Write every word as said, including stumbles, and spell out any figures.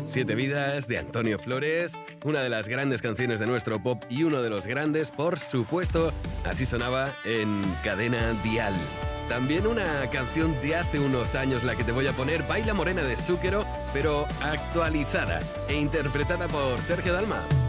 Siete vidas de Antonio Flores, una de las grandes canciones de nuestro pop y uno de los grandes, por supuesto, así sonaba en Cadena Dial. También una canción de hace unos años, la que te voy a poner, Baila Morena de Zúquero, pero actualizada e interpretada por Sergio Dalma.